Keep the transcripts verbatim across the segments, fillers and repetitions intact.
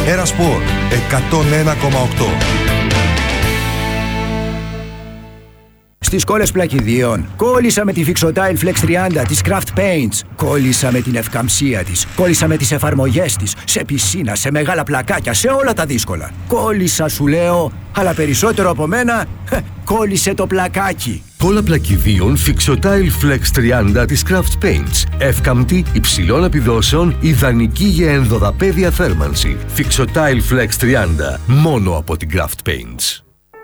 Ερασπορ εκατόν ένα κόμμα οκτώ. Στις κόλλες πλακιδίων κόλλησα με τη Fixotile Flex τριάντα της Craft Paints. Κόλλησα με την ευκαμψία της. Κόλλησα με τις εφαρμογές της. Σε πισίνα, σε μεγάλα πλακάκια, σε όλα τα δύσκολα. Κόλλησα σου λέω, αλλά περισσότερο από μένα κόλλησε το πλακάκι. Κόλλα πλακιδίων Fixotile Flex τριάντα της Craft Paints. Εύκαμπτη, υψηλών επιδόσεων, ιδανική για ενδοδαπέδια θέρμανση. Fixotile Flex τριάντα, μόνο από την Craft Paints.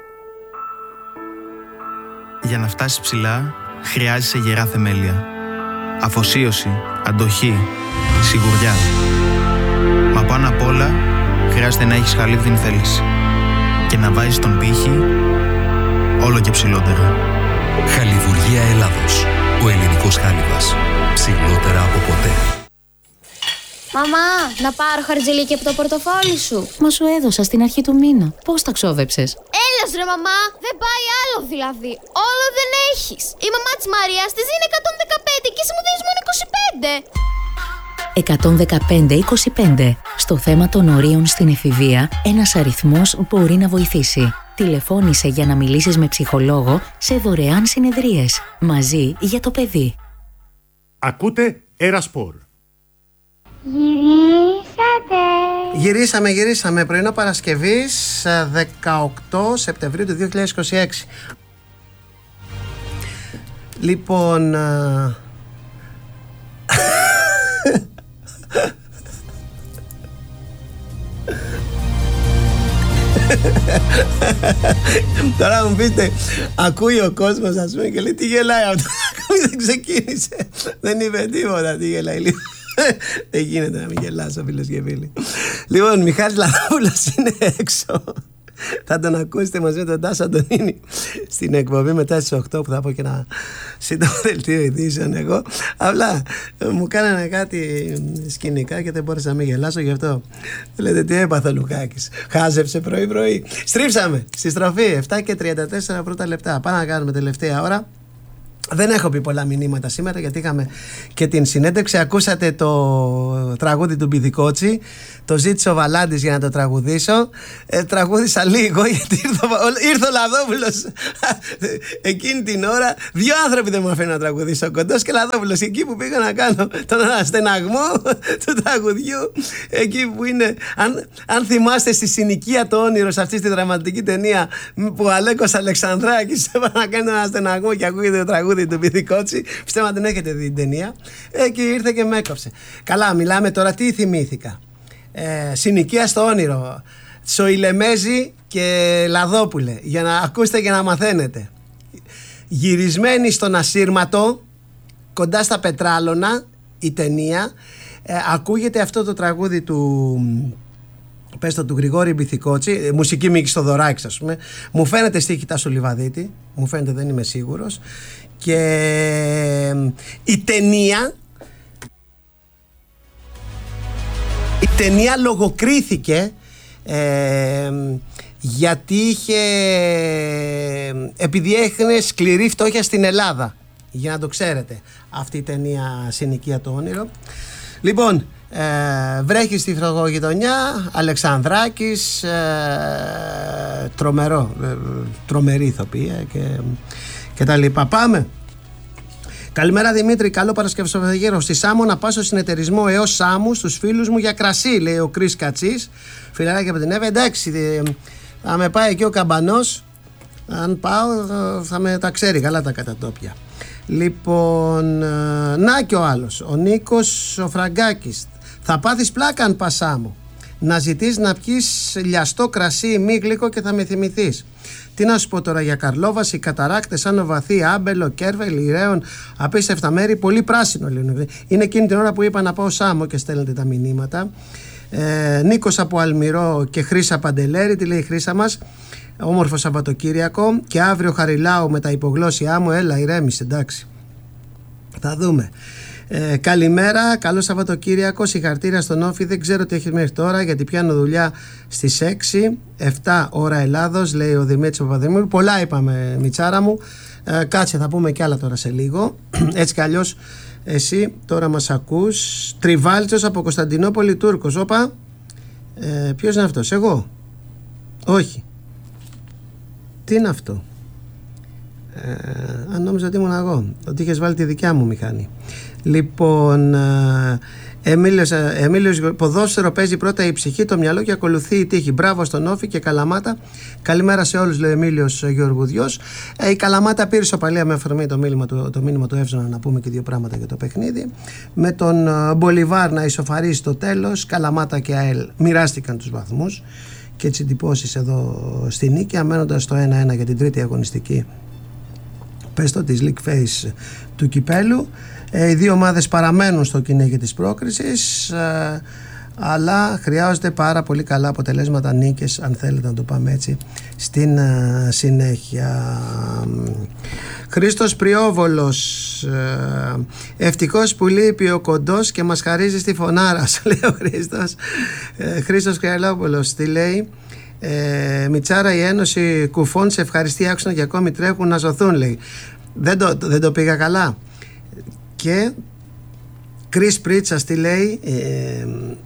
Για να φτάσεις ψηλά, χρειάζεσαι γερά θεμέλια. Αφοσίωση, αντοχή, σιγουριά. Μα πάνω απ' όλα, χρειάζεται να έχεις χαλίβδινη θέληση. Και να βάζεις τον πύχη όλο και ψηλότερα. Χαλιβουργία Ελλάδος. Ο ελληνικός χάλιβας. Ψηλότερα από ποτέ. Μαμά, να πάρω χαρτζηλίκι από το πορτοφόλι σου. Μα σου έδωσα στην αρχή του μήνα. Πώς τα ξόδεψες? Έλας ρε μαμά, δεν πάει άλλο δηλαδή. Όλο δεν έχεις. Η μαμά της Μαρίας της δίνει εκατόν δεκαπέντε και εσύ μου δίνεις μόνο είκοσι πέντε. εκατόν δεκαπέντε είκοσι πέντε. Στο θέμα των ορίων στην εφηβεία, ένας αριθμός μπορεί να βοηθήσει. Τηλεφώνησε για να μιλήσεις με ψυχολόγο σε δωρεάν συνεδρίες. Μαζί για το παιδί. Ακούτε Ερασπορ. Γυρίσατε. Γυρίσαμε, γυρίσαμε. Πρωινό Παρασκευής, δεκαοκτώ Σεπτεμβρίου του δύο χιλιάδες είκοσι έξι. Λοιπόν... Τώρα μου πείτε, ακούει ο κόσμος ας πούμε και λέει τι γελάει αυτό. Δεν ξεκίνησε. Δεν είπε τίποτα, τι γελάει λίγο. Δεν γίνεται να μην γελάσω φίλες και φίλοι. Λοιπόν, Μιχάλης Λαδόπουλος είναι έξω. Θα τον ακούσετε μαζί με τον Τάσο Αντωνίνη στην εκπομπή μετά στις οκτώ που θα πω και ένα σύντομο δελτίο ειδήσεων εγώ. Απλά μου κάνανε κάτι σκηνικά και δεν μπόρεσα να μην γελάσω, γι' αυτό λέτε τι έπαθε ο Λουκάκης. Χάζεψε πρωί πρωί. Στρίψαμε στη στροφή επτά και τριάντα τέσσερα πρώτα λεπτά. Πάμε να κάνουμε τελευταία ώρα. Δεν έχω πει πολλά μηνύματα σήμερα γιατί είχαμε και την συνέντευξη. Ακούσατε το τραγούδι του Μπιδικότσι. Το ζήτησε ο Βαλάντης για να το τραγουδήσω. ε, Τραγούδισα λίγο γιατί ήρθε, ήρθε ο Λαδόπουλος. Εκείνη την ώρα δύο άνθρωποι δεν μου αφήνουν να τραγουδήσω, Κοντός και Λαδόπουλος. Εκεί που πήγα να κάνω τον αναστεναγμό του τραγουδιού, εκεί που είναι, αν, αν θυμάστε, στη συνοικία το όνειρο, σε αυτή τη δραματική ταινία που ο Αλέκος Αλεξανδράκης έπρεπε να κάνει τον αναστεναγμό και ακούγεται το τραγούδι του Μπιδικότσι. Πιστεύω να την έχετε δει την ταινία. Εκεί ήρθε και με έκοψε. Καλά, μιλάμε τώρα, τι θυμήθηκα. Ε, συνοικία στο όνειρο, Τσοηλεμέζη και Λαδόπουλε, για να ακούσετε και να μαθαίνετε. Γυρισμένη στον Ασύρματο, κοντά στα Πετράλωνα, η ταινία. ε, Ακούγεται αυτό το τραγούδι του, πες το, του Γρηγόρη Μπιθικότσι, μουσική Μίκης Θοδωράκης ας πούμε. Μου φαίνεται στίχη Τάσου Λιβαδίτη, μου φαίνεται, δεν είμαι σίγουρος. Και η ταινία Η ταινία λογοκρίθηκε ε, γιατί είχε, επειδή έχνε σκληρή φτώχεια στην Ελλάδα. Για να το ξέρετε, αυτή η ταινία Συνοικία το όνειρο. Λοιπόν, ε, βρέχει στη φτωχογειτονιά, Αλεξανδράκης, ε, τρομερό, ε, τρομερή ηθοποιία και, και τα λοιπά. Πάμε. Καλημέρα Δημήτρη, καλό Παρασκευαστοκύριακο. Στη Σάμο να πάω στο συνεταιρισμό έως Σάμου στους φίλους μου για κρασί, λέει ο Κρίς Κατσής. Φιλαράκι από την Εύα. Εντάξει, θα με πάει εκεί ο Καμπανός. Αν πάω θα με τα ξέρει καλά τα κατατόπια. Λοιπόν, να και ο άλλος, ο Νίκος ο Φραγκάκης. Θα πάθεις πλάκα αν πας Σάμο. Να ζητείς να πιεις λιαστό κρασί μη γλυκό και θα με θυμηθείς. Τι να σου πω τώρα για Καρλόβαση, καταράκτες, Άνω Βαθύ, Άμπελο, Κέρβελ, Ηραίων, απίστευτα μέρη, πολύ πράσινο λέει. Είναι εκείνη την ώρα που είπα να πάω Σάμο και στέλνετε τα μηνύματα. Ε, Νίκος από Αλμυρό και Χρύσα Παντελέρη, τι λέει η Χρύσα μας. Όμορφο Σαββατοκύριακο. Και αύριο Χαριλάου με τα υπογλώσσια μου. Έλα, ηρέμησε, εντάξει. Θα δούμε. Ε, καλημέρα, καλό Σαββατοκύριακο. Συγχαρητήρια στον Όφη. Δεν ξέρω τι έχει μέχρι τώρα γιατί πιάνω δουλειά στις έξι, επτά ώρα Ελλάδος, λέει ο Δημήτρης Παπαδημούλου. Πολλά είπαμε, Μιτσάρα μου. Ε, κάτσε, θα πούμε κι άλλα τώρα σε λίγο. Έτσι κι αλλιώς εσύ τώρα μας ακούς. Τριβάλτσος από Κωνσταντινούπολη, Τούρκος. Όπα. Ε, ποιος είναι αυτός? Εγώ? Όχι. Τι είναι αυτό? Ε, αν νόμιζα ότι ήμουν εγώ, ότι είχες βάλει τη δικιά μου μηχανή. Λοιπόν, ε, Εμίλιος, Εμίλιος, ποδόσφαιρο παίζει πρώτα η ψυχή, το μυαλό και ακολουθεί η τύχη. Μπράβο στον Όφη και Καλαμάτα. Καλημέρα σε όλους, λέει ο Εμίλιος Γεωργουδιός. Ε, η Καλαμάτα πήρε ισοπαλία με αφορμή το μήνυμα του, το μήνυμα του Εύζωνα, να πούμε και δύο πράγματα για το παιχνίδι. Με τον Μπολιβάρ να ισοφαρίσει στο τέλος. Καλαμάτα και ΑΕΛ μοιράστηκαν τους βαθμούς και τις εντυπώσεις εδώ στη νίκη, αμένοντας το ένα ένα για την τρίτη αγωνιστική, πες το, της League Phase του κυπέλου. Ε, οι δύο ομάδες παραμένουν στο κυνήγι της πρόκρισης, ε, αλλά χρειάζονται πάρα πολύ καλά αποτελέσματα, νίκες, αν θέλετε να το πάμε έτσι, στην ε, συνέχεια. Χρήστος Πριόβολος, ε, ευτυχώς που λείπει ο Κοντός και μας χαρίζει στη φωνάρα, λέει ο Χρήστος. ε, Χρήστος Κρυαλόπουλος τι λέει? Ε, Μιτσάρα, η Ένωση Κουφών σε ευχαριστεί άξονα και ακόμη τρέχουν να ζωθούν, λέει. Δεν το, δεν το πήγα καλά. Και Κρίς Πρίτσας τι λέει? Ε,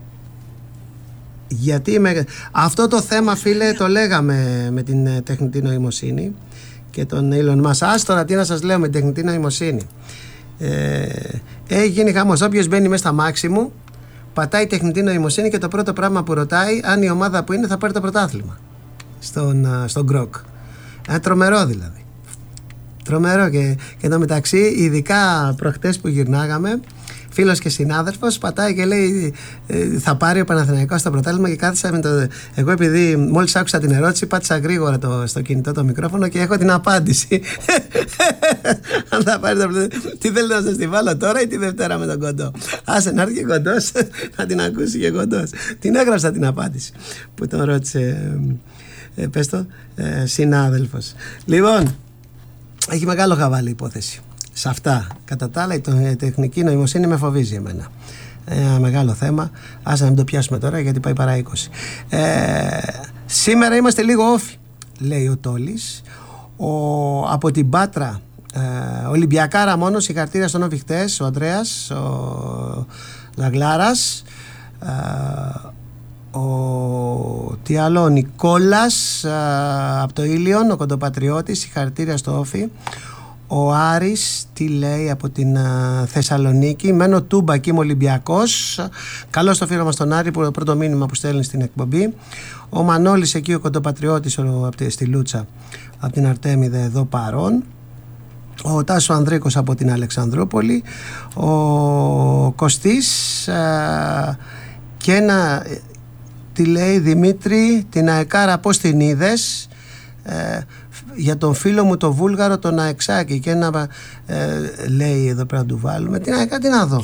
γιατί με... αυτό το θέμα, φίλε, το λέγαμε με την τεχνητή νοημοσύνη και τον Elon Musk. Ας τώρα τι να σας λέω με την τεχνητή νοημοσύνη. Ε, έχει γίνει χαμός. Όποιος μπαίνει μέσα στα μάξι μου πατάει τεχνητή νοημοσύνη και το πρώτο πράγμα που ρωτάει αν η ομάδα που είναι θα πάρει το πρωτάθλημα στον, στον Γκροκ. Ε, τρομερό δηλαδή. Τρομερό. Και, και το μεταξύ, ειδικά προχτές που γυρνάγαμε, φίλος και συνάδελφος πατάει και λέει ε, θα πάρει ο Παναθηναϊκός το πρωτάθλημα, και κάθισα με το... Εγώ, επειδή μόλις άκουσα την ερώτηση, πάτησα γρήγορα το, στο κινητό το μικρόφωνο και έχω την απάντηση. Αν θα πάρει το πρωτάθλημα, τι θέλετε να σας τη βάλω τώρα ή τη Δευτέρα με τον Κοντό? Άσε να έρθει και Κοντός να την ακούσει και Κοντός. Την έγραψα την απάντηση που τον ρώτησε ε, πες το, ε, συνάδελφος. Λοιπόν, έχει μεγάλο χαβάλι η υπόθεση σε αυτά. Κατά τα άλλα, η τεχνική νοημοσύνη με φοβίζει εμένα. Ένα μεγάλο θέμα. Ας να μην το πιάσουμε τώρα, γιατί πάει παρά είκοσι. Ε, σήμερα είμαστε λίγο όφι, λέει ο Τόλης. Ο, από την Πάτρα, ε, Ολυμπιακάρα μόνο, συγχαρητήρια στον Όφι χτες, ο Ανδρέας, ο Λαγλάρας, ε, ο, τι άλλο, ο Νικόλας α, από το Ήλιον, ο κοντοπατριώτης, συγχαρητήρια στο Όφι. Ο Άρης τι λέει από την α, Θεσσαλονίκη? Μένω Τούμπα, εκεί είμαι Ολυμπιακός. Καλώς το φύγαμε στον Άρη, που το πρώτο μήνυμα που στέλνει στην εκπομπή. Ο Μανώλης εκεί, ο κοντοπατριώτης, ο, στη Λούτσα από την Αρτέμιδα, εδώ παρόν. Ο Τάσο Ανδρίκος από την Αλεξανδρούπολη. Ο Κωστής α, και ένα... Τι λέει Δημήτρη, την Αεκάρα πώς την είδες? Ε, για τον φίλο μου το Βούλγαρο, τον Αεξάκη, και ένα ε, λέει εδώ πρέπει να του βάλουμε. Την Αεκάρα τι να δω?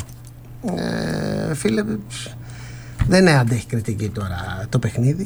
Ε, φίλε, δεν αντέχει κριτική τώρα το παιχνίδι.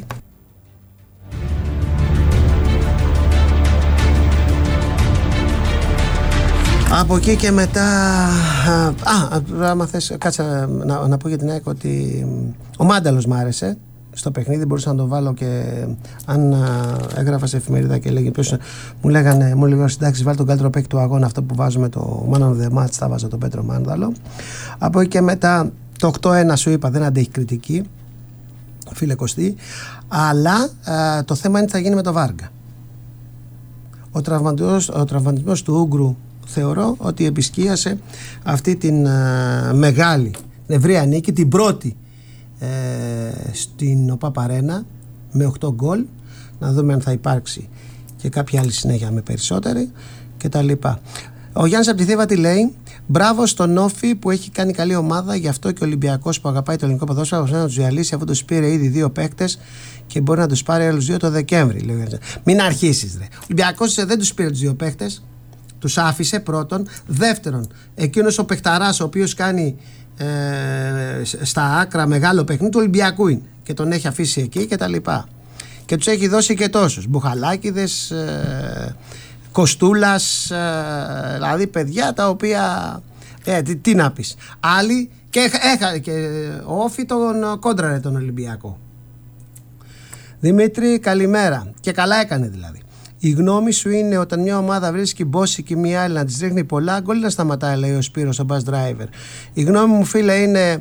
Από εκεί και μετά, α, άμα θες, κάτσε να, να πω για την ΑΕΚ ότι ο Μάνταλος μ' άρεσε στο παιχνίδι, μπορούσα να το βάλω και αν α, έγραφα σε εφημερίδα και λέγει ποιος, μου λέγανε, μου λέγανε εντάξει, βάλει τον καλύτερο παίκτη του αγώνα, αυτό που βάζουμε το Man of the Match, θα βάζω τον Πέτρο Μάνταλο. Από εκεί και μετά το οκτώ ένα σου είπα, δεν αντέχει κριτική, φίλε Κωστή, αλλά α, το θέμα είναι τι θα γίνει με το Βάργα. Ο τραυματισμός, ο τραυματισμός του Ούγκρου θεωρώ ότι επισκίασε αυτή την α, μεγάλη ευρεία νίκη, την πρώτη ε, στην ΟΠΑΠ Αρένα με οκτώ γκολ. Να δούμε αν θα υπάρξει και κάποια άλλη συνέχεια με περισσότερη και τα λοιπά. Ο Γιάννης από τη Θήβα τι λέει? Μπράβο στον Όφη που έχει κάνει καλή ομάδα, γι' αυτό και ο Ολυμπιακός που αγαπάει το ελληνικό ποδόσφαιρο να τους διαλύσει, αφού τους πήρε ήδη δύο παίκτες και μπορεί να τους πάρει άλλους δύο το Δεκέμβρη, λέει. Μην αρχίσεις, ρε. Ο Ολυμπιακός δεν τους πήρε τους δύο παίκτες, τους άφησε πρώτον. Δεύτερον, εκείνος ο παιχταράς ο οποίος κάνει ε, στα άκρα μεγάλο παιχνίδι του Ολυμπιακού είναι και τον έχει αφήσει εκεί και τα λοιπά. Και τους έχει δώσει και τόσους Μπουχαλάκηδες, ε, Κοστούλας, ε, δηλαδή παιδιά τα οποία ε, τι, τι να πεις. Άλλοι και, έχα, και ο Όφη τον κόντραρε τον Ολυμπιακό. Δημήτρη, καλημέρα. Και καλά έκανε δηλαδή. Η γνώμη σου είναι όταν μια ομάδα βρίσκει μπόση και μια άλλη να της ρίχνει πολλά γκολ, να σταματάει, λέει ο Σπύρος, ο bus driver? Η γνώμη μου, φίλε, είναι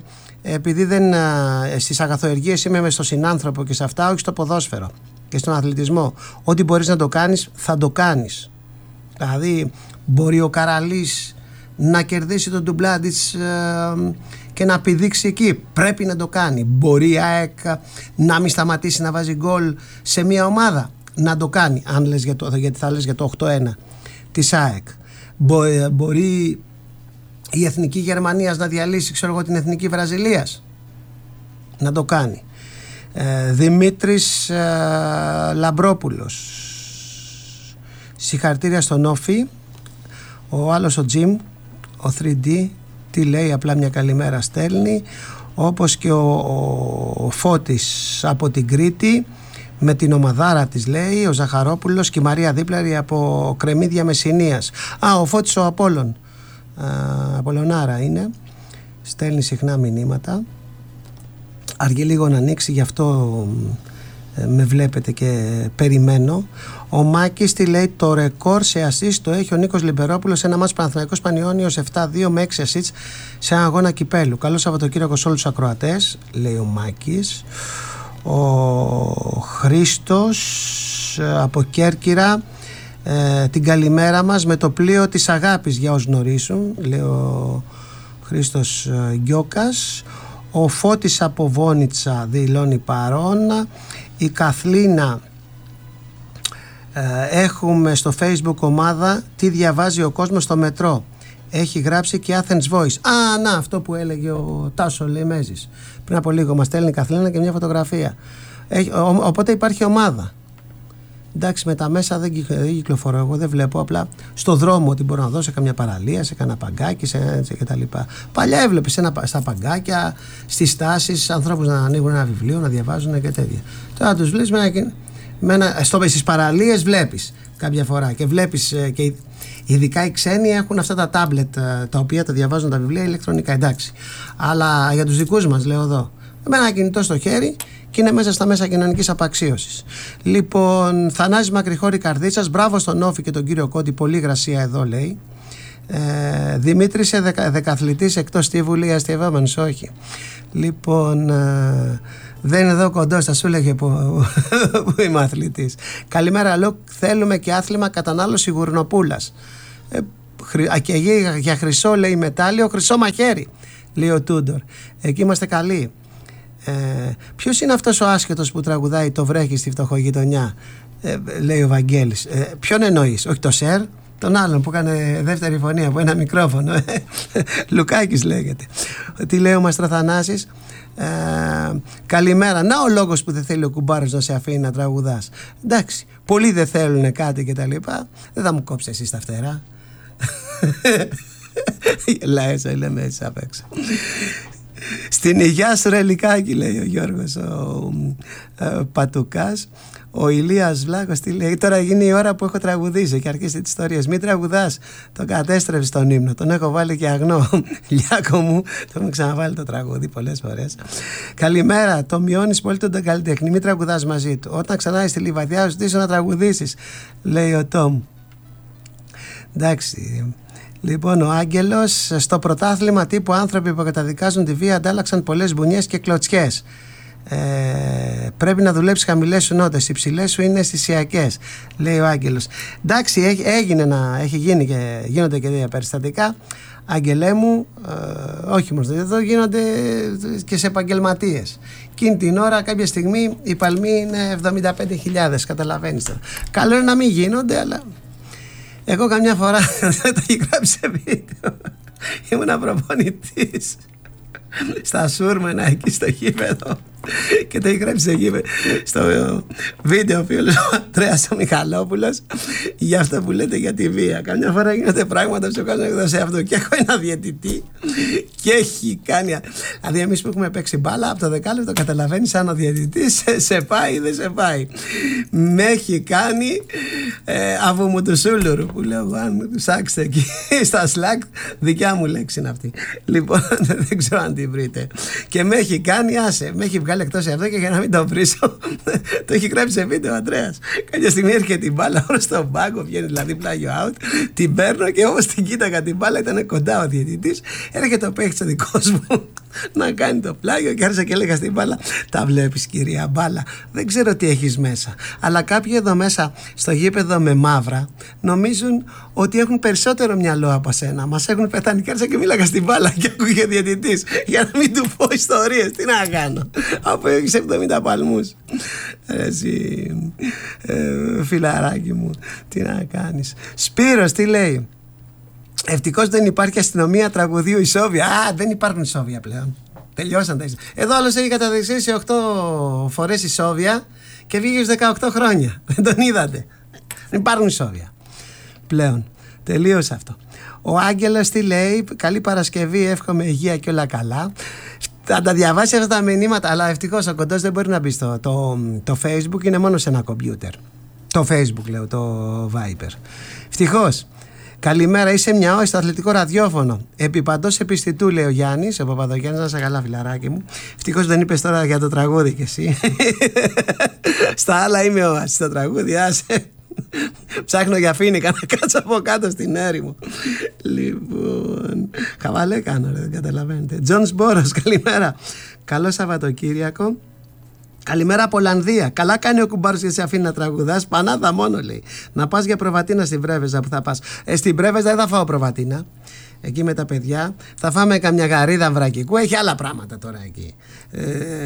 επειδή δεν, στις αγαθοεργίες είμαι μες στο συνάνθρωπο και σε αυτά, όχι στο ποδόσφαιρο και στον αθλητισμό. Ό,τι μπορείς να το κάνεις, θα το κάνεις. Δηλαδή, μπορεί ο Καραλής να κερδίσει τον Ντουμπλάντιτς ε, και να πηδήξει εκεί. Πρέπει να το κάνει. Μπορεί η ΑΕΚ να μην σταματήσει να βάζει γκολ σε μια ομάδα. Να το κάνει, αν λες για το, γιατί θα λες για το οκτώ ένα της ΑΕΚ. Μπο, μπορεί η Εθνική Γερμανίας να διαλύσει, ξέρω εγώ, την Εθνική Βραζιλίας. Να το κάνει. Ε, Δημήτρης ε, Λαμπρόπουλος. Συγχαρητήρια στον Όφη. Ο άλλος ο Τζιμ, ο θρι ντι, τι λέει, απλά μια καλημέρα στέλνει. Όπως και ο, ο Φώτης από την Κρήτη, με την ομαδάρα της λέει, ο Ζαχαρόπουλος και η Μαρία Δίπλαρη από Κρεμμύδια Μεσσηνίας. Α, ο Φώτης ο Απόλλων, α, Απολωνάρα είναι, στέλνει συχνά μηνύματα. Αργεί λίγο να ανοίξει, γι' αυτό ε, με βλέπετε και περιμένω. Ο Μάκης τι λέει, το ρεκόρ σε assist το έχει ο Νίκος Λιμπερόπουλος σε ένα μάτς Παναθηναϊκός Πανιώνιος επτά δύο με έξι assist σε ένα αγώνα κυπέλου. Καλό Σαββατοκύριακο σε όλους τους ακροατές, λέει ο Μάκης. Ο Χρήστος από Κέρκυρα, ε, την καλημέρα μας με το πλοίο της αγάπης για όσους γνωρίσουν, λέει ο Χρήστος Γκιόκας. Ο Φώτης από Βόνιτσα δηλώνει παρόν. Η Καθλίνα, ε, έχουμε στο Facebook ομάδα τι διαβάζει ο κόσμος στο μετρό. Έχει γράψει και Athens Voice. Α, να, αυτό που έλεγε ο Τάσο Λεμέζης πριν από λίγο. Μας στέλνει η Καθλίνα και μια φωτογραφία. Έχει, ο, οπότε υπάρχει ομάδα. Εντάξει, με τα μέσα δεν, δεν κυκλοφορώ εγώ, δεν βλέπω. Απλά στο δρόμο ότι μπορώ να δώσω καμιά παραλία, σε κανένα παγκάκι, σε, σε κτλ. Παλιά έβλεπες στα παγκάκια, στις στάσεις, ανθρώπους να ανοίγουν ένα βιβλίο, να διαβάζουν και τέτοια. Τώρα τους βλέπεις με ένα, με ένα, στο, στις παραλίες βλέπεις κάποια φορά και βλέπεις και ειδικά οι ξένοι έχουν αυτά τα τάμπλετ τα οποία τα διαβάζουν τα βιβλία ηλεκτρονικά, εντάξει. Αλλά για τους δικούς μας, λέω εδώ, με ένα κινητό στο χέρι και είναι μέσα στα μέσα κοινωνικής απαξίωσης. Λοιπόν, Θανάσης Μακριχώρη Καρδίτσας, μπράβο στον Όφη και τον κύριο Κόντι, πολύ υγρασία εδώ, λέει. Ε, Δημήτρη, είσαι δεκα, δεκαθλητής εκτός τη Βουλή, αστειευόμενος, όχι. Λοιπόν, ε, δεν είναι εδώ κοντός, θα σου έλεγε που, που είμαι αθλητής. Καλημέρα, λέω, θέλουμε και άθλημα κατανάλωση γουρνοπούλας. Ε, και για, για χρυσό, λέει, μετάλλιο, χρυσό μαχαίρι, λέει ο Τούντορ. Εκεί είμαστε καλοί. Ε, ποιος είναι αυτός ο άσχετος που τραγουδάει το βρέχει στη φτωχογειτονιά, ε, λέει ο Βαγγέλης. Ε, ποιον εννοείς, όχι το Σερ, τον άλλον που έκανε δεύτερη φωνή από ένα μικρόφωνο, ε, Λουκάκης λέγεται. Τι λέει ο Μαστραθανάσης, ε, καλημέρα, να ο λόγος που δεν θέλει ο κουμπάρος να σε αφήνει να τραγουδάς. Εντάξει, πολλοί δεν θέλουν κάτι και τα λοιπά, δεν θα μου κόψετε εσείς τα φτερά. Γελάει, λέμε έτσι απ' έξω. Στην υγειά σου ρε Λυκάκη, λέει ο Γιώργος ο ε, Πατουκάς. Ο Ηλίας Βλάκος τι λέει, τώρα γίνει η ώρα που έχω τραγουδήσει και αρχίσει τις ιστορίες. Μην τραγουδάς, το κατέστρεψε τον ύμνο, τον έχω βάλει και αγνό. Λιάκο μου, το έχουμε ξαναβάλει το τραγούδι πολλές φορές. Καλημέρα, το μειώνεις πολύ τον καλλιτέχνη, μην τραγουδάς μαζί του. Όταν ξανά είσαι στη Λιβαδιά σου ζητήσω να τραγουδήσεις, λέει ο Τόμ. Εντάξει. Λοιπόν, ο Άγγελος, στο πρωτάθλημα τύπου άνθρωποι που καταδικάζουν τη βία αντάλλαξαν πολλές μπουνιές και κλωτσιές. Ε, πρέπει να δουλέψεις χαμηλές σου νότες, οι ψηλές σου είναι αισθησιακές, λέει ο Άγγελος. Εντάξει, έγινε να, έχει γίνει και γίνονται και δύο περιστατικά, Άγγελέ μου, ε, όχι μόνο εδώ, γίνονται και σε επαγγελματίες. Εκείνη την ώρα, κάποια στιγμή, η παλμή είναι εβδομήντα πέντε χιλιάδες, καταλαβαίνεις τώρα. Καλό είναι να μην γίνονται, αλλά εγώ καμιά φορά το έχει γράψει σε βίντεο. Ήμουν προπονητής στα Σούρμενα εκεί στο γήπεδο και το έχει γράψει εκεί στο βίντεο ο φίλος ο Ανδρέας ο Μιχαλόπουλος για αυτό που λέτε για τη βία. Καμιά φορά γίνονται πράγματα στο κόσμο εκδοσέ αυτό και έχω ένα διαιτητή και έχει κάνει, δηλαδή εμείς που έχουμε παίξει μπάλα από το δεκάλεπτο καταλαβαίνεις αν ο διαιτητής σε, σε πάει ή δεν σε πάει. Με έχει κάνει ε, από μου του Σούλουρου που λέω αν τους άξτε εκεί στα Slack, δικιά μου λέξη είναι αυτή. Λοιπόν, δεν ξέρω αν την βρείτε. Και με έχει κάνει, άσε, με έχει βγάλει εκτός αυτό και για να μην το βρίσω το έχει γράψει σε βίντεο ο Ανδρέας. Κάποια στιγμή έρχεται την μπάλα όλο στον πάγκο, βγαίνει δηλαδή πλάγιο out, την παίρνω και όπως την κοίταγα την μπάλα ήταν κοντά ο διαιτητής, έρχεται ο παίκτης ο δικός μου να κάνει το πλάγιο και άρχισα και έλεγα στην μπάλα, τα βλέπεις κυρία μπάλα, δεν ξέρω τι έχεις μέσα, αλλά κάποιοι εδώ μέσα στο γήπεδο με μαύρα νομίζουν ότι έχουν περισσότερο μυαλό από σένα, μας έχουν πεθάνει. Και άρχισα και μίλαγα στην μπάλα και ακούγε διαιτητής για να μην του πω ιστορίες. Τι να κάνω, αφού έχεις εβδομήντα παλμούς. Εσύ ε, φιλαράκι μου, τι να κάνεις. Σπύρος τι λέει? Ευτυχώς δεν υπάρχει αστυνομία τραγουδίου ισόβια. Α, δεν υπάρχουν ισόβια πλέον. Τελειώσαν τα ισόβια. Εδώ άλλος έχει καταδικαστεί σε οκτώ φορές ισόβια και βγήκε στους δεκαοκτώ χρόνια. Δεν τον είδατε. Δεν υπάρχουν ισόβια πλέον. Τελείωσε αυτό. Ο Άγγελος τι λέει? Καλή Παρασκευή, εύχομαι υγεία και όλα καλά. Θα τα διαβάσει αυτά τα μηνύματα, αλλά ευτυχώς ο Κοντός δεν μπορεί να μπει στο το, το Facebook, είναι μόνο σε ένα κομπιούτερ. Το Facebook λέω, το Viber. Ευτυχώς. Καλημέρα, είσαι μια όχι στο αθλητικό ραδιόφωνο. Επί παντός επιστητού, λέει ο Γιάννης, ο Παπαδογιάννης, να είσαι καλά, φιλαράκι μου. Ευτυχώς δεν είπες τώρα για το τραγούδι κι εσύ. Στα άλλα είμαι ο στο τραγούδι, άσε. Ψάχνω για φίνικα να κάτσω από κάτω στην έρημο. Λοιπόν, χαβαλέ κάνω, ρε, δεν καταλαβαίνετε. Τζον Μπόρος, καλημέρα. Καλό Σαββατοκύριακο. Καλημέρα από Ολλανδία. Καλά κάνει ο κουμπάρος και σε αφήνει να τραγουδάς. Πανάδα μόνο, λέει. Να πας για προβατίνα στην Πρέβεζα που θα πας. Ε, στην Πρέβεζα δεν θα φάω προβατίνα. Εκεί με τα παιδιά. Θα φάμε καμιά γαρίδα βρακικού. Έχει άλλα πράγματα τώρα εκεί. Ε,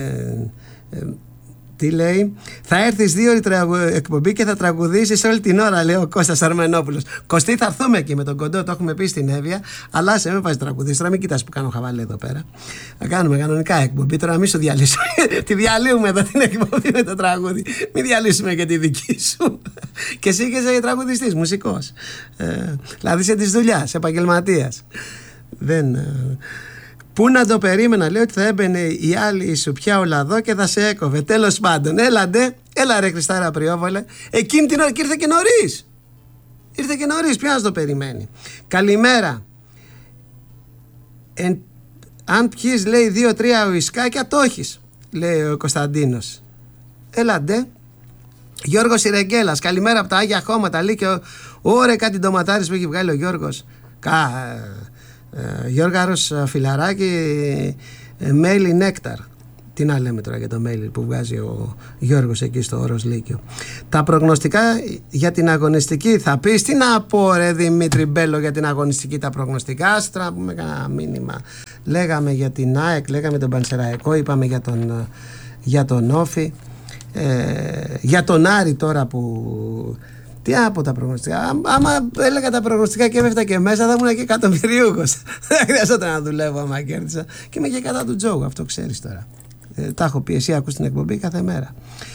ε, Τι λέει? Θα έρθεις δύο ώρες τραγου... εκπομπή και θα τραγουδήσεις όλη την ώρα, λέει ο Κώστας Αρμενόπουλος. Κωστή, θα έρθουμε εκεί με τον Κοντό, το έχουμε πει στην Εύβοια. Αλλά σε με βάζει τραγουδίσεις. Τώρα μην κοιτάς που κάνω χαβαλέ εδώ πέρα. Θα κάνουμε κανονικά εκπομπή. Τώρα μην σου διαλύσουμε. Τη διαλύουμε εδώ την εκπομπή με το τραγούδι. Μην διαλύσουμε και τη δική σου. Και εσύ είσαι τραγουδιστής, μουσικός. Ε, δηλαδή είσαι της δουλειάς, επαγγελματίας. Δεν. Ε, Πού να το περίμενα, λέει ότι θα έμπαινε η άλλη σου πια ολαδό και θα σε έκοβε. Τέλος πάντων, έλαντε, έλα ρε Χριστάρα Πριόβολε. Εκείνη την ώρα και ήρθε και νωρίς. Ήρθε και νωρίς, ποιος το περιμένει. Καλημέρα. Εν, αν πιείς, λέει, δύο-τρία ουισκάκια, το έχεις, λέει ο Κωνσταντίνος. Έλαντε. Γιώργος Ιρεγγέλας, καλημέρα από τα Άγια Χώματα. Λέει και ο, ωραία κάτι ντοματάρις που έχει βγάλει ο Γιώργος. Κα... Uh, Γιώργαρος uh, φιλαράκι, uh, μέλι νέκταρ. Τι να λέμε τώρα για το μέλι που βγάζει ο Γιώργος εκεί στο Όρος Λύκειο. Τα προγνωστικά για την αγωνιστική θα πεις? Τι να πω ρε Δημήτρη Μπέλο για την αγωνιστική τα προγνωστικά? Άστρα να πούμε κανένα μήνυμα. Λέγαμε για την ΑΕΚ, λέγαμε τον Πανσεραϊκό, είπαμε για τον, για τον Όφη, ε, για τον Άρη τώρα που... Τι από τα προγνωστικά. Άμα έλεγα τα προγνωστικά και έφευτα και μέσα, θα ήμουν και εκατομμυριούχος. Δεν χρειαζόταν να δουλεύω άμα κέρδισα. Και είμαι και κατά του Τζόγου, αυτό ξέρεις τώρα. Ε, τα έχω πει, εσύ ακούς την εκπομπή κάθε μέρα.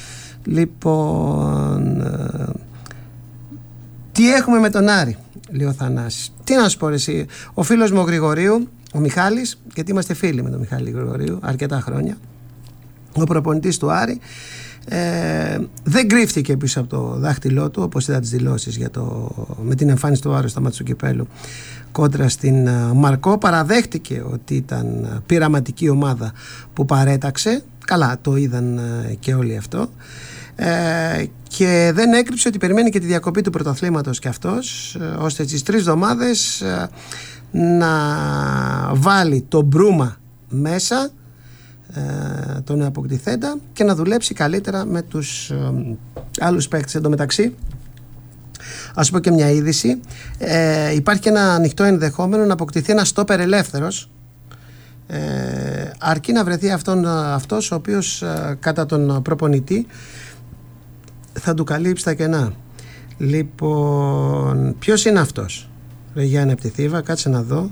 Λοιπόν. Ε, τι έχουμε με τον Άρη, λέει ο Θανάσης. Τι να σου πω, εσύ. Ο φίλος μου ο Γρηγορίου, ο Μιχάλης, γιατί είμαστε φίλοι με τον Μιχάλη Γρηγορίου αρκετά χρόνια. Ο προπονητής του Άρη. Ε, δεν κρύφτηκε πίσω από το δάχτυλό του, όπως είδα τις δηλώσεις για το, με την εμφάνιση του Άρη στο μάτι του Κυπέλλου κόντρα στην uh, Μαρκό. Παραδέχτηκε ότι ήταν uh, πειραματική ομάδα που παρέταξε. Καλά, το είδαν uh, και όλοι αυτό. Ε, και δεν έκρυψε ότι περιμένει και τη διακοπή του πρωταθλήματος και αυτός, uh, ώστε στις τρεις εβδομάδες uh, να βάλει τον Μπρούμα μέσα, τον αποκτηθέντα, και να δουλέψει καλύτερα με τους ε, άλλους παίκτες. Εν τω μεταξύ, ας πω και μια είδηση, ε, υπάρχει και ένα ανοιχτό ενδεχόμενο να αποκτηθεί ένα στόπερ ελεύθερος, ε, αρκεί να βρεθεί αυτόν, αυτός ο οποίος ε, κατά τον προπονητή θα του καλύψει τα κενά. Λοιπόν, ποιος είναι αυτός? Ρε Γιάννη από τη Θήβα, κάτσε να δω.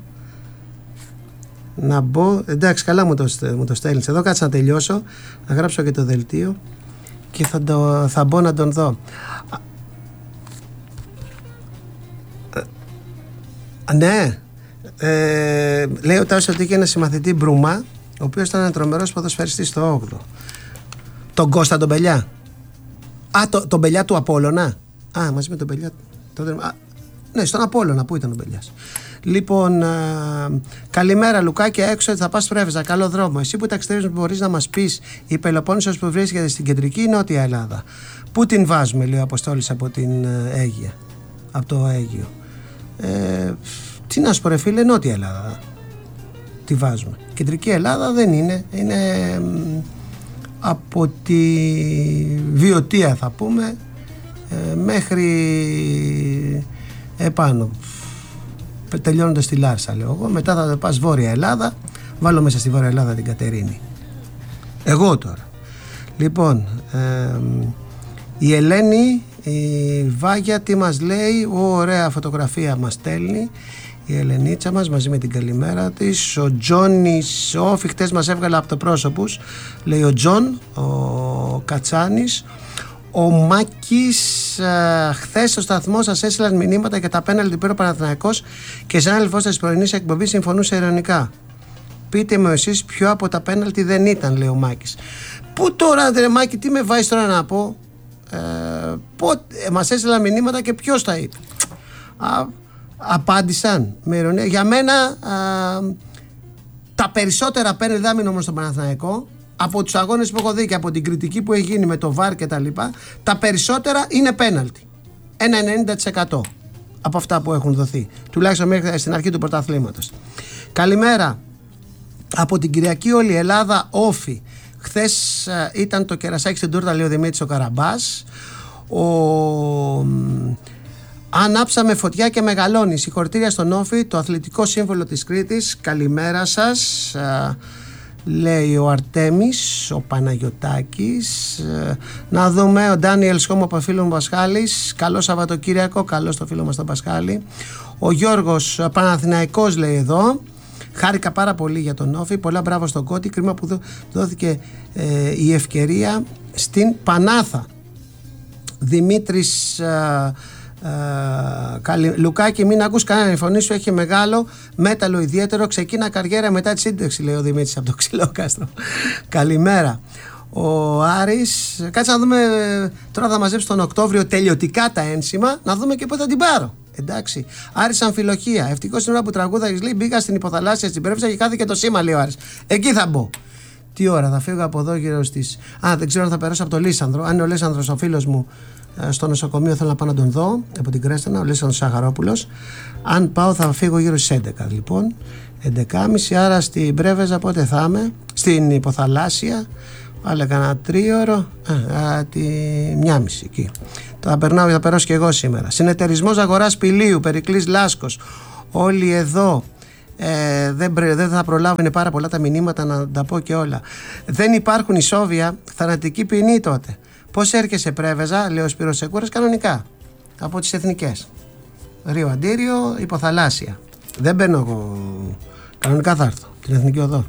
Να μπω, εντάξει, καλά μου το, μου το στέλνεις εδώ, κάτσε να τελειώσω, να γράψω και το δελτίο και θα, το, θα μπω να τον δω. Α, ναι, ε, λέει ο Τάσος ότι είχε ένα συμμαθητή Μπρούμα, ο οποίος ήταν ένα τρομερός ποδοσφαιριστής στο όγδοο. Τον Κώστα τον Μπελιά. Α, το, τον Μπελιά του Απόλλωνα. Α, μαζί με τον Μπελιά. Το, α, ναι, στον Απόλλωνα, πού ήταν ο Μπελιάς. Λοιπόν, α, καλημέρα Λουκάκη, έξω θα πας Πρέβεζα, καλό δρόμο. Εσύ που ταξιδεύεις μπορείς να μας πεις, η Πελοπόννησος που βρίσκεται στην κεντρική ή νότια Ελλάδα? Πού την βάζουμε, λέει ο Αποστόλης από την Αίγεια, από το Αίγιο. Ε, τι να σου πω ρε φίλε, νότια Ελλάδα. τη βάζουμε. Κεντρική Ελλάδα δεν είναι, είναι από τη Βιωτία θα πούμε μέχρι επάνω, τελειώνοντας τη Λάρσα λέω εγώ. Μετά θα πας Βόρεια Ελλάδα, βάλω μέσα στη Βόρεια Ελλάδα την Κατερίνη, εγώ τώρα. Λοιπόν, ε, η Ελένη η Βάγια τι μας λέει? Ο, ωραία φωτογραφία μας στέλνει η Ελενίτσα μας μαζί με την καλημέρα της. Ο Τζόνις Όφη χτες μας έβγαλε από το πρόσωπους, λέει ο Τζον ο Κατσάνης. Ο Μάκης, ε, χθες στο σταθμό σας έστειλαν μηνύματα για τα πέναλτι πήρε ο Παναθηναϊκός και σαν αδελφός της πρωινής εκπομπής συμφωνούσε ειρωνικά. Πείτε μου εσείς ποιο από τα πέναλτι δεν ήταν, λέει ο Μάκης. Πού τώρα, ρε Μάκη, τι με βάζεις τώρα να πω? Ε, πότε, ε, μας έστειλαν μηνύματα και ποιος τα είπε? Α, απάντησαν με ειρωνία. Για μένα α, τα περισσότερα πέναλτι, δεν μείνω όμως στον Παναθηναϊκό, από τους αγώνες που έχω δει και από την κριτική που έχει γίνει με το βαρ και τα λοιπά, τα περισσότερα είναι πέναλτι. Ένα ενενήντα τοις εκατό από αυτά που έχουν δοθεί, τουλάχιστον μέχρι στην αρχή του πρωταθλήματος. Καλημέρα από την Κυριακή όλη η Ελλάδα, Όφη. Χθες ήταν το κερασάκι στην τούρτα, λέει ο Δημήτρης ο Καραμπάς. Ο... Ανάψαμε φωτιά και μεγαλώνει. Συγχωρητήρια στον Όφη, το αθλητικό σύμβολο της Κρήτης. Καλημέρα σας, λέει ο Αρτέμις, ο Παναγιωτάκης. Να δούμε, ο Ντάνιελ Σχόμο από φίλο μου Πασχάλης. Καλό Σαββατοκύριακο, καλό στο φίλο μας τον Πασχάλη. Ο Γιώργος Παναθηναϊκός λέει εδώ. Χάρηκα πάρα πολύ για τον Όφη. Πολλά μπράβο στον Κώτη. Κρίμα που δόθηκε ε, η ευκαιρία στην Πανάθα. Δημήτρης ε, ε, καλη, Λουκάκη, μην ακούς κανένα, η φωνή σου έχει μεγάλο μέταλλο ιδιαίτερο. Ξεκίνα καριέρα μετά τη σύνταξη, λέει ο Δημήτρης από το Ξυλόκαστρο. Καλημέρα. Ο Άρης, κάτσε να δούμε, τώρα θα μαζέψει τον Οκτώβριο τελειωτικά τα ένσημα, να δούμε και πότε θα την πάρω. Εντάξει. Άρης Αμφιλοχία. Ευτυχώς την ώρα που τραγούδαγες, λέει, μπήκα στην υποθαλάσσια στην Πρέβεζα και χάθηκε το σήμα, λέει ο Άρης. Εκεί θα μπω. Τι ώρα θα φύγω από εδώ γύρω στις. Α, δεν ξέρω αν θα περάσω από το Λίσανδρο. Αν είναι ο Λίσανδρος ο φίλος μου στο νοσοκομείο, θέλω να πάω να τον δω από την Κρέστανα, ο Λίσανδρος Σαχαρόπουλος. Αν πάω, θα φύγω γύρω στις έντεκα. Λοιπόν, έντεκα και μισή, άρα στην Πρέβεζα πότε θα είμαι? Στην υποθαλάσσια. Βάλε κανένα τρίωρο, α, τη μία μισή εκεί. Θα περνάω, θα περάσω και εγώ σήμερα. Συνεταιρισμός αγοράς Πηλίου, Περικλής Λάσκος. Όλοι εδώ. Ε, δεν, δεν θα προλάβω, είναι πάρα πολλά τα μηνύματα να τα πω και όλα. Δεν υπάρχουν ισόβια, θανατική ποινή τότε. Πώς έρχεσαι Πρέβεζα, λέει ο Σπύρος Σεκούρας, κανονικά. Από τις εθνικές. Ρίο Αντίριο, υποθαλάσσια. Δεν μπαίνω εγώ. Κανονικά θα έρθω. Την εθνική οδό.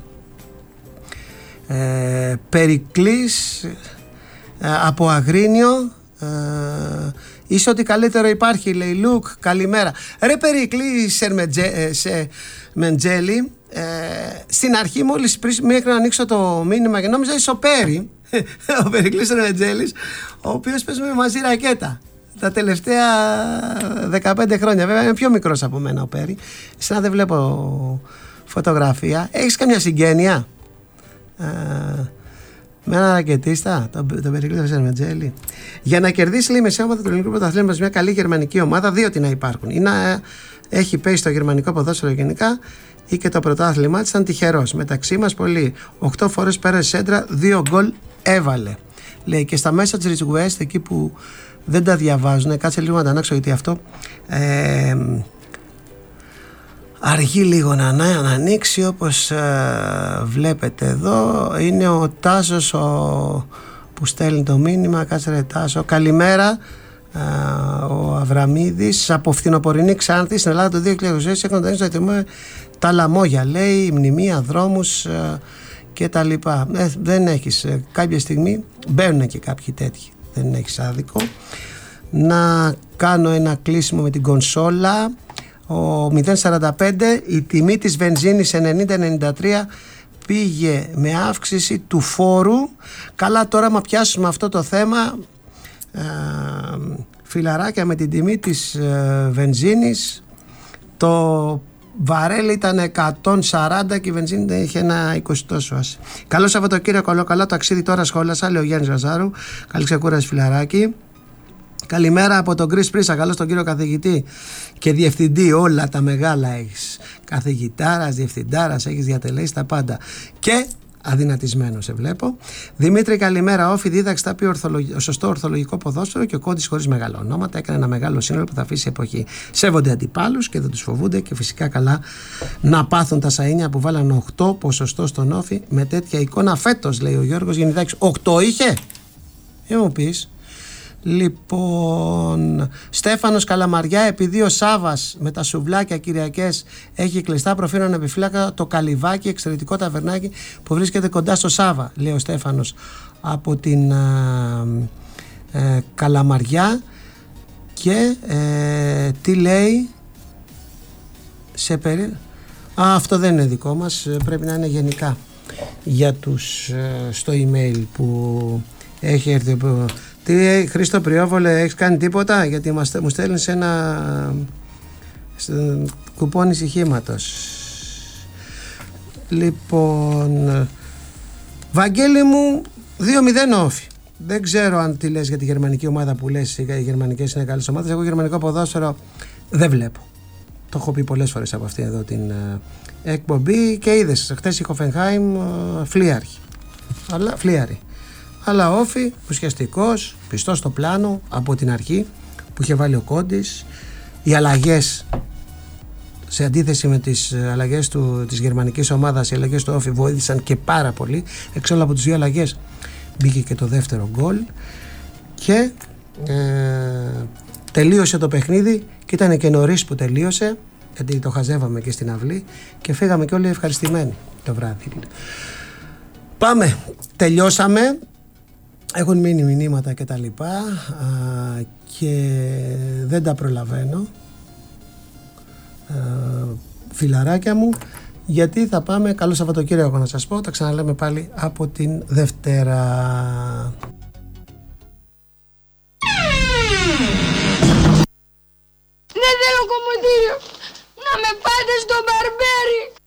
Ε, Περικλής ε, από Αγρίνιο. Ε, είσαι ότι καλύτερο υπάρχει, λέει Λουκ. Καλημέρα. Ρε Περικλή σε Μεντζέλη, ε, στην αρχή μόλις πριν μέχρι να ανοίξω το μήνυμα και νόμιζα είσαι ο Πέρι, ο Περικλής Μεντζέλης, ο οποίος παίζουμε μαζί ρακέτα τα τελευταία δεκαπέντε χρόνια. Βέβαια είναι πιο μικρός από μένα ο Πέρι. Εσένα δεν βλέπω φωτογραφία. Έχεις καμιά συγγένεια ε, με ένα ρακετίστα, τον το Περικλή Μεντζέλη? Για να κερδίσει, λέει, μεσαία ομάδα του ελληνικού πρωταθλήματος μια καλή γερμανική ομάδα, δύο τι να υπάρχουν. Ή να έχει πέσει στο γερμανικό ποδόσφαιρο γενικά ή και το πρωτάθλημα της. Ήταν τυχερός. Μεταξύ μας πολύ. Οκτώ φορές πέρασε σέντρα, δύο γκολ έβαλε. Λέει και στα μέσα της Request, εκεί που δεν τα διαβάζουν, κάτσε λίγο να τα ανάξω γιατί αυτό ε, αργεί λίγο να, να, να ανοίξει, όπως ε, βλέπετε εδώ. Είναι ο Τάσος ο, που στέλνει το μήνυμα. Κάτσε ρε Τάσο. Καλημέρα. Uh, ο Αβραμίδης από φθινοπορεινή Ξάνθη στην Ελλάδα το δύο χιλιάδες έξι έχουν τα τα λαμόγια, λέει, μνημεία, δρόμους uh, και τα λοιπά. Ε, δεν έχεις, uh, κάποια στιγμή μπαίνουν και κάποιοι τέτοιοι, δεν έχεις άδικο. Να κάνω ένα κλείσιμο με την κονσόλα. Ο μηδέν σαράντα πέντε, η τιμή της βενζίνης ενενήντα ενενήντα τρία πήγε με αύξηση του φόρου. Καλά, τώρα μα πιάσουμε αυτό το θέμα, Uh, φιλαράκια, με την τιμή της uh, βενζίνης. Το βαρέλ ήταν εκατόν σαράντα και η βενζίνη είχε ένα είκοσι τόσο. Καλό Σαββατοκύριακο, καλό καλά ταξίδι τώρα σχόλασα, λέει ο Γιάννης Βαζάρου. Καλή ξεκούραση φιλαράκι. Καλημέρα από τον Chris Πρίσα, καλώς τον κύριο καθηγητή και διευθυντή, όλα τα μεγάλα έχεις. Καθηγητάρας, διευθυντάρας, έχεις διατελέσει τα πάντα. Και αδυνατισμένο σε βλέπω. Δημήτρη, καλημέρα. Όφη δίδαξε τα πει ορθολογι... σωστό ορθολογικό ποδόσφαιρο και ο Κόντης χωρίς μεγάλα ονόματα έκανε ένα μεγάλο σύνολο που θα αφήσει εποχή. Σέβονται αντιπάλους και δεν τους φοβούνται και φυσικά καλά να πάθουν τα σαΐνια που βάλαν οκτώ ποσοστό στον Όφη με τέτοια εικόνα φέτος, λέει ο Γιώργος Γεννιδάκης. οκτώ είχε? Για μου πεις. Λοιπόν, Στέφανος Καλαμαριά, επειδή ο Σάβας με τα σουβλάκια Κυριακές έχει κλειστά, προφέρω ανεπιφύλακτα το Καλυβάκι, εξαιρετικό ταβερνάκι που βρίσκεται κοντά στο Σάβα, λέει ο Στέφανος από την α, ε, Καλαμαριά. Και ε, τι λέει σε περί... Α, αυτό δεν είναι δικό μας, πρέπει να είναι γενικά για τους ε, στο email που έχει έρθει. Τι, Χρήστο Πριόβολε, έχεις κάνει τίποτα? Γιατί μας, μου στέλνεις ένα κουπόνι ησυχήματος. Λοιπόν, Βαγγέλη μου, δύο μηδέν Όφη. Δεν ξέρω αν τι λες για τη γερμανική ομάδα που λες, οι γερμανικές είναι καλές ομάδες. Εγώ γερμανικό ποδόσφαιρο δεν βλέπω. Το έχω πει πολλές φορές από αυτή εδώ την uh, εκπομπή και είδες, χτες η Χοφενχάιμ uh, φλίαρχη. Αλλά φλίαρη. Αλλά Όφη, ουσιαστικός, πιστός στο πλάνο από την αρχή που είχε βάλει ο Κόντης. Οι αλλαγές, σε αντίθεση με τις αλλαγές του, της γερμανικής ομάδας, οι αλλαγές του Όφη βοήθησαν και πάρα πολύ. Εξ όλων από τις δύο αλλαγές μπήκε και το δεύτερο γκολ και ε, τελείωσε το παιχνίδι και ήταν και νωρίς που τελείωσε, γιατί το χαζεύαμε και στην αυλή και φύγαμε και όλοι ευχαριστημένοι το βράδυ. Πάμε, τελειώσαμε. Έχουν μείνει μηνύματα και τα λοιπά α, και δεν τα προλαβαίνω, α, φιλαράκια μου, γιατί θα πάμε, καλό Σαββατοκύριακο να σας πω, τα ξαναλέμε πάλι από την Δευτέρα. Δεν θέλω κομμωτήριο, να με πάτε στο μπαρμπέ.